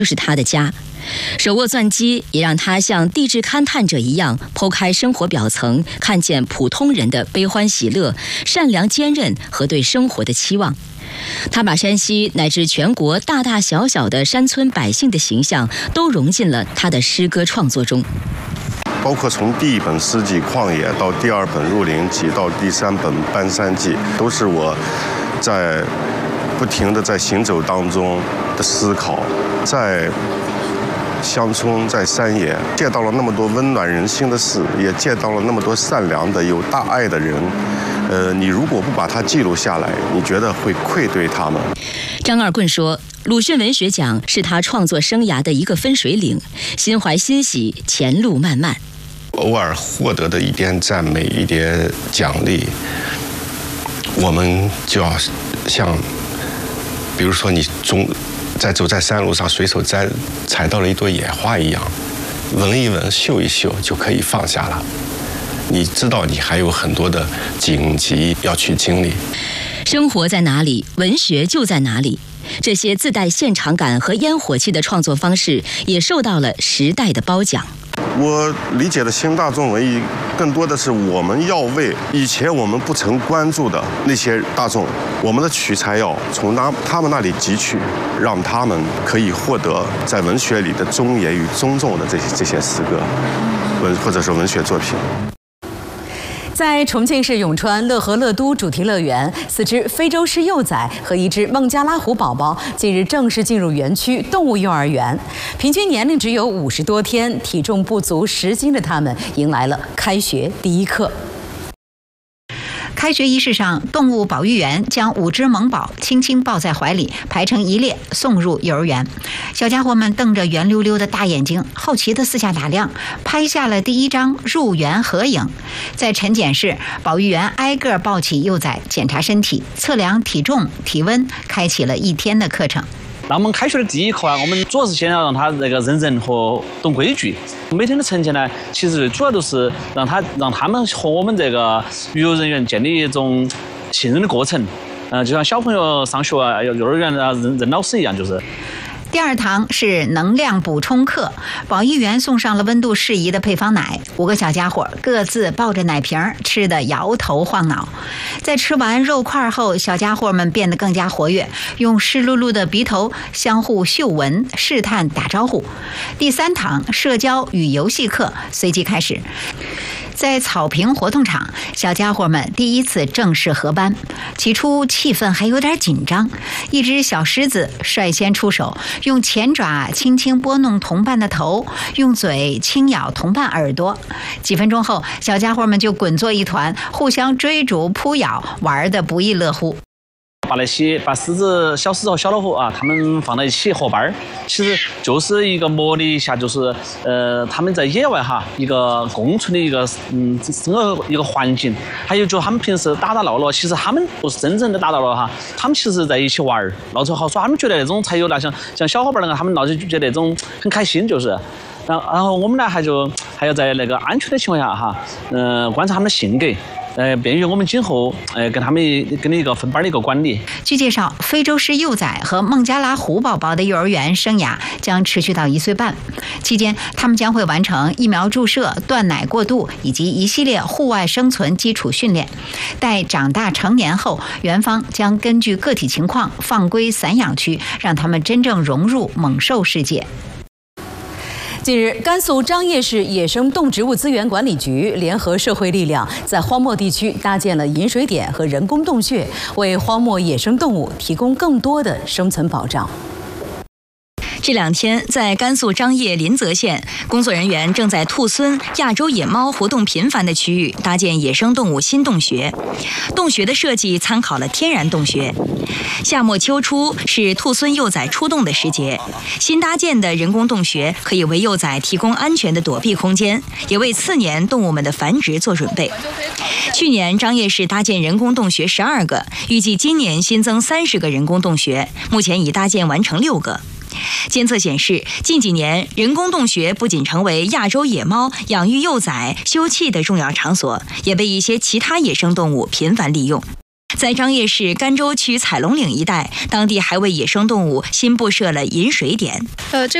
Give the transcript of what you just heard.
就是他的家。手握钻机，也让他像地质勘探者一样剖开生活表层，看见普通人的悲欢喜乐、善良坚韧和对生活的期望。他把山西乃至全国大大小小的山村百姓的形象都融进了他的诗歌创作中。 包括从第一本诗集《旷野》到第二本《入林记》到第三本《搬山记》，都是我在不停地在行走当中的思考，在乡村，在山野见到了那么多温暖人心的事，也见到了那么多善良的、有大爱的人。你如果不把它记录下来，你觉得会愧对他们。 张二棍说，鲁迅文学奖是他创作生涯的一个分水岭，心怀欣喜，前路漫漫。 偶尔获得的一点赞美、一点奖励，我们就要像，比如说你走在山路上，随手采到了一朵野花一样，闻一闻、嗅一嗅就可以放下了。你知道你还有很多的荆棘要去经历。 生活在哪里，文学就在哪里。这些自带现场感和烟火气的创作方式，也受到了时代的褒奖。 我理解的新大众文艺，更多的是我们要为以前我们不曾关注的那些大众，我们的取材要从他们那里汲取，让他们可以获得在文学里的尊严与尊重的这些诗歌，或者说文学作品。 在重庆市永川乐和乐都主题乐园，4只非洲狮幼崽和1只孟加拉虎宝宝近日正式进入园区动物幼儿园。平均年龄只有50多天，体重不足10斤的它们迎来了开学第一课。 开学仪式上，动物保育员将5只萌宝轻轻抱在怀里，排成一列送入幼儿园。小家伙们瞪着圆溜溜的大眼睛，好奇地四下打量，拍下了第一张入园合影。在晨检室，保育员挨个抱起幼崽，检查身体，测量体重、体温，开启了1天的课程。 那我们开学的第一课啊，我们主要是先要让他这个认人和懂规矩。每天的晨检呢，其实主要都是让他们和我们这个育幼人员建立一种信任的过程。就像小朋友上学啊，幼儿园啊，认老师一样，就是。 第2堂是能量补充课，保育员送上了温度适宜的配方奶，5个小家伙各自抱着奶瓶，吃得摇头晃脑。在吃完肉块后，小家伙们变得更加活跃，用湿漉漉的鼻头相互嗅闻、试探、打招呼。第3堂社交与游戏课随即开始。在草坪活动场，小家伙们第一次正式合班，起初气氛还有点紧张。1只小狮子率先出手，用前爪轻轻拨弄同伴的头，用嘴轻咬同伴耳朵。几分钟后，小家伙们就滚作一团，互相追逐扑咬，玩得不亦乐乎。 把狮子、小狮子和小老虎啊，他们放在一起合班，其实就是一个模拟一下，就是他们在野外哈一个共存的一个整个一个环境。还有就他们平时打打闹闹，其实他们不是真正的打打闹闹哈，他们其实在一起玩，闹着好耍，他们觉得那种才有那像小伙伴那个，他们闹就觉得那种很开心，就是。然后我们呢还要在那个安全的情况下哈，观察他们的性格。便于我们今后跟他们一个分班的一个管理。 据介绍，非洲狮幼崽和孟加拉虎宝宝的幼儿园生涯将持续到1岁半，期间他们将会完成疫苗注射、断奶过渡以及一系列户外生存基础训练。待长大成年后，园方将根据个体情况放归散养区，让他们真正融入猛兽世界。 近日，甘肃张掖市野生动植物资源管理局联合社会力量，在荒漠地区搭建了饮水点和人工洞穴，为荒漠野生动物提供更多的生存保障。 这2天，在甘肃张掖临泽县，工作人员正在兔狲、亚洲野猫活动频繁的区域搭建野生动物新洞穴。洞穴的设计参考了天然洞穴。夏末秋初是兔狲幼崽出洞的时节，新搭建的人工洞穴可以为幼崽提供安全的躲避空间，也为次年动物们的繁殖做准备。去年张掖市搭建人工洞穴12个，预计今年新增30个人工洞穴，目前已搭建完成6个。监测显示，近几年人工洞穴不仅成为亚洲野猫养育幼崽、休憩的重要场所，也被一些其他野生动物频繁利用。 在张掖市甘州区彩龙岭一带，当地还为野生动物新布设了饮水点。 这